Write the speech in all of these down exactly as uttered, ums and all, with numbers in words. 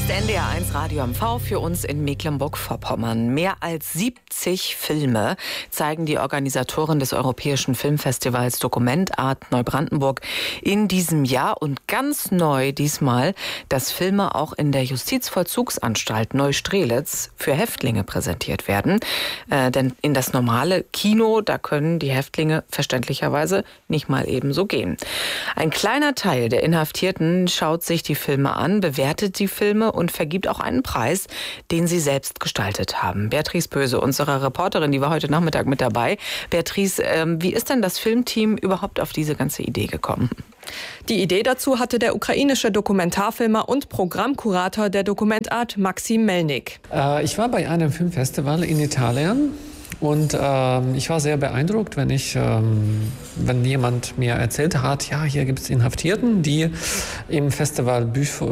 ist N D R eins Radio M V für uns in Mecklenburg-Vorpommern. Mehr als siebzig Filme zeigen die Organisatoren des Europäischen Filmfestivals Dokumentart Neubrandenburg in diesem Jahr. Und ganz neu diesmal, dass Filme auch in der Justizvollzugsanstalt Neustrelitz für Häftlinge präsentiert werden. Äh, denn in das normale Kino, da können die Häftlinge verständlicherweise nicht mal ebenso gehen. Ein kleiner Teil der Inhaftierten schaut sich die Filme an, bewertet die Filme und vergibt auch einen Preis, den sie selbst gestaltet haben. Beatrice Böse, unsere Reporterin, die war heute Nachmittag mit dabei. Beatrice, ähm, wie ist denn das Filmteam überhaupt auf diese ganze Idee gekommen? Die Idee dazu hatte der ukrainische Dokumentarfilmer und Programmkurator der Dokumentart Maxim Melnik. Äh, ich war bei einem Filmfestival in Italien. Und ähm, ich war sehr beeindruckt, wenn ich, ähm, wenn jemand mir erzählt hat, ja, hier gibt es Inhaftierten, die im Festival,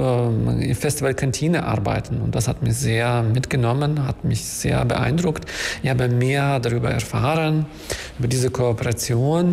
äh, Festivalkantine arbeiten. Und das hat mich sehr mitgenommen, hat mich sehr beeindruckt. Ich habe mehr darüber erfahren, über diese Kooperation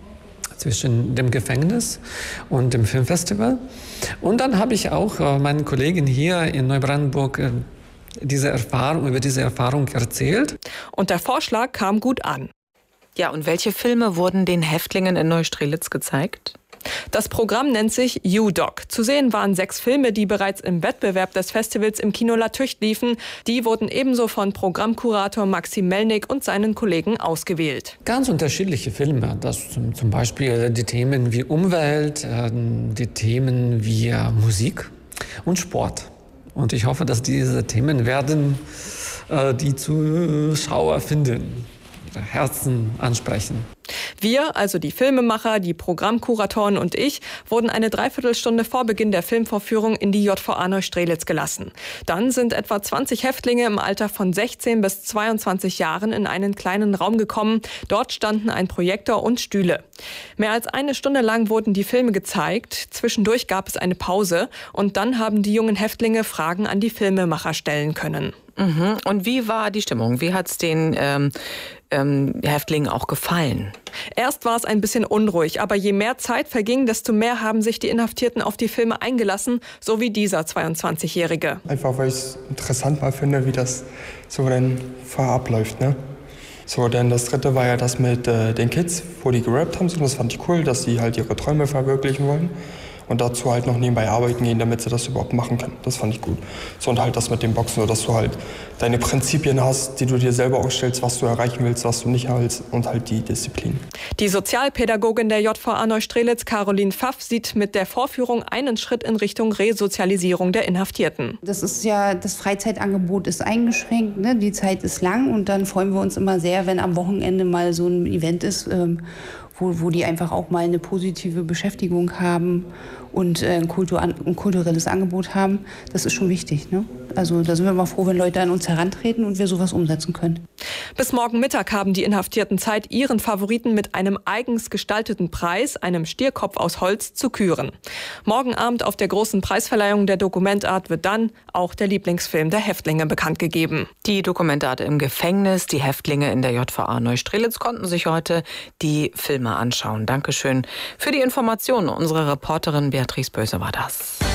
zwischen dem Gefängnis und dem Filmfestival. Und dann habe ich auch äh, meinen Kollegen hier in Neubrandenburg äh, diese Erfahrung, über diese Erfahrung erzählt. Und der Vorschlag kam gut an. Ja, und welche Filme wurden den Häftlingen in Neustrelitz gezeigt? Das Programm nennt sich U-Doc. Zu sehen waren sechs Filme, die bereits im Wettbewerb des Festivals im Kino La Tücht liefen. Die wurden ebenso von Programmkurator Maxim Melnik und seinen Kollegen ausgewählt. Ganz unterschiedliche Filme. Das zum, zum Beispiel die Themen wie Umwelt, die Themen wie Musik und Sport. Und ich hoffe, dass diese Themen werden äh, die Zuschauer finden, ihre Herzen ansprechen. Wir, also die Filmemacher, die Programmkuratoren und ich, wurden eine Dreiviertelstunde vor Beginn der Filmvorführung in die J V A Neustrelitz gelassen. Dann sind etwa zwanzig Häftlinge im Alter von sechzehn bis zweiundzwanzig Jahren in einen kleinen Raum gekommen. Dort standen ein Projektor und Stühle. Mehr als eine Stunde lang wurden die Filme gezeigt. Zwischendurch gab es eine Pause und dann haben die jungen Häftlinge Fragen an die Filmemacher stellen können. Mhm. Und wie war die Stimmung? Wie hat es den ähm, ähm, Häftlingen auch gefallen? Erst war es ein bisschen unruhig, aber je mehr Zeit verging, desto mehr haben sich die Inhaftierten auf die Filme eingelassen, so wie dieser zweiundzwanzigjährige. Einfach weil ich es interessant mal finde, wie das so dann abläuft, ne? So, denn das dritte war ja das mit äh, den Kids, wo die gerappt haben. So, das fand ich cool, dass die halt ihre Träume verwirklichen wollen. Und dazu halt noch nebenbei arbeiten gehen, damit sie das überhaupt machen können. Das fand ich gut. So, und halt das mit dem Boxen, so dass du halt deine Prinzipien hast, die du dir selber aufstellst, was du erreichen willst, was du nicht willst und halt die Disziplin. Die Sozialpädagogin der J V A Neustrelitz, Caroline Pfaff, sieht mit der Vorführung einen Schritt in Richtung Resozialisierung der Inhaftierten. Das ist ja, das Freizeitangebot ist eingeschränkt, ne? Die Zeit ist lang und dann freuen wir uns immer sehr, wenn am Wochenende mal so ein Event ist, ähm, wo, wo die einfach auch mal eine positive Beschäftigung haben und äh, ein, Kultur, ein kulturelles Angebot haben. Das ist schon wichtig, ne? Also da sind wir mal froh, wenn Leute an uns herantreten und wir sowas umsetzen können. Bis morgen Mittag haben die Inhaftierten Zeit, ihren Favoriten mit einem eigens gestalteten Preis, einem Stierkopf aus Holz, zu küren. Morgen Abend auf der großen Preisverleihung der Dokumentart wird dann auch der Lieblingsfilm der Häftlinge bekannt gegeben. Die Dokumentart im Gefängnis, die Häftlinge in der J V A Neustrelitz konnten sich heute die Filme anschauen. Dankeschön für die Informationen. Unsere Reporterin Beatrice Böse war das.